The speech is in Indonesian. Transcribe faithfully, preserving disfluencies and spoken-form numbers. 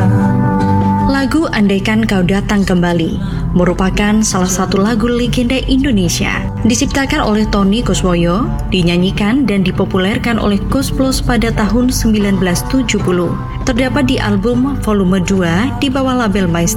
Lagu Andaikan Kau Datang Kembali merupakan salah satu lagu legenda Indonesia. Diciptakan oleh Tony Kuswoyo, dinyanyikan dan dipopulerkan oleh Koes Plus pada tahun sembilan belas tujuh puluh. Terdapat di album volume dua di bawah label My